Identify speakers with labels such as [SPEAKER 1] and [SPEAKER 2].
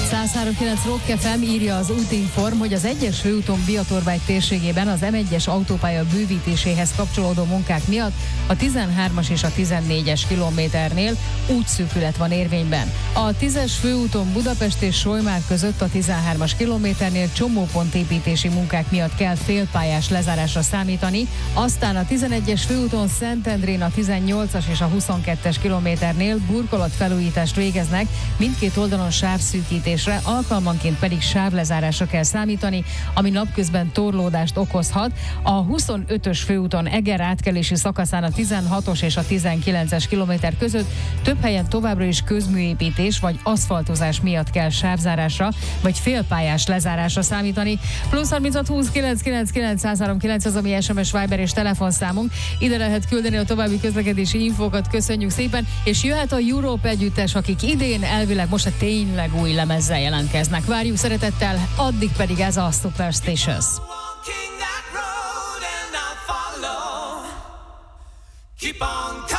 [SPEAKER 1] 103.9 Rock FM írja az Útinform, hogy az 1-es főúton Biatorvágy térségében az M1-es autópálya bővítéséhez kapcsolódó munkák miatt a 13-as és a 14-es kilométernél útszűkület van érvényben. A 10-es főúton Budapest és Solymár között a 13-as kilométernél csomópontépítési munkák miatt kell félpályás lezárásra számítani, aztán a 11-es főúton Szentendrén a 18-as és a 22-es kilométernél burkolatfelújítást végeznek, mindkét oldalon sávszűkítésre, alkalmanként pedig sávlezárásra kell számítani, ami napközben torlódást okozhat. A 25-ös főúton Eger átkelési szakaszán a 16-os és a 19-es kilométer között több helyen továbbra is közműépítés vagy aszfaltozás miatt kell sávzárásra vagy félpályás lezárásra számítani. Plusz 36 20 999 103.9 az, ami SMS, Viber és telefonszámunk. Ide lehet küldeni a további közlekedési infókat, köszönjük szépen, és jöhet a Europe együttes, akik idén elvileg most a tényleg új lemezzel jelentkeznek. Várjuk szeretettel, addig pedig ez a Superstitious.
[SPEAKER 2] Keep on